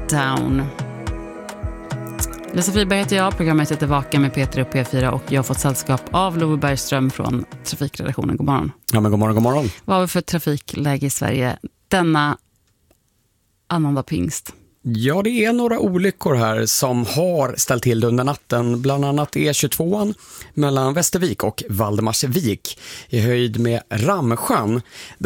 Down. Lisa Friberg heter jag, programmet heter Vaka med Peter och P4 och jag har fått sällskap av Love Bergström från trafikredaktionen. God morgon. Ja, men god morgon, god morgon. Vad har vi för trafikläge i Sverige denna annandag pingst? Ja, det är några olyckor här som har ställt till under natten. Bland annat E22 mellan Västervik och Valdemarsvik i höjd med Ramsjön.